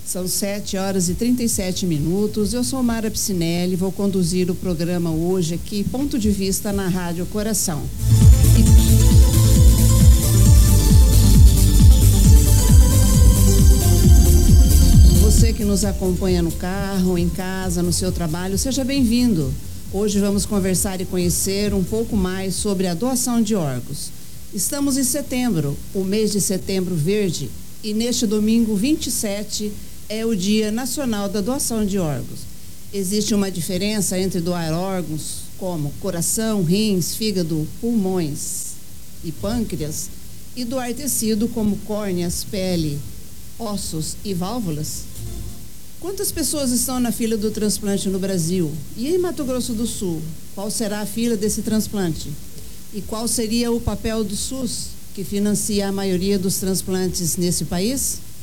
São 7h37. Eu sou Mara Piscinelli, vou conduzir o programa hoje aqui, Ponto de Vista na Rádio Coração. Você que nos acompanha no carro, em casa, no seu trabalho, seja bem-vindo. Hoje vamos conversar e conhecer um pouco mais sobre a doação de órgãos. Estamos em setembro, o mês de Setembro Verde, e neste domingo 27 é o Dia Nacional da Doação de Órgãos. Existe uma diferença entre doar órgãos como coração, rins, fígado, pulmões e pâncreas e doar tecido como córneas, pele, ossos e válvulas? Quantas pessoas estão na fila do transplante no Brasil? E em Mato Grosso do Sul, qual será a fila desse transplante? E qual seria o papel do SUS, que financia a maioria dos transplantes nesse país?